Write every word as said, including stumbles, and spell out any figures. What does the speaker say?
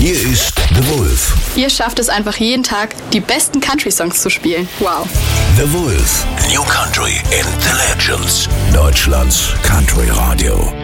Hier ist The Wolf. Ihr schafft es einfach jeden Tag, die besten Country-Songs zu spielen. Wow. The Wolf. New Country in the Legends. Deutschlands Country Radio.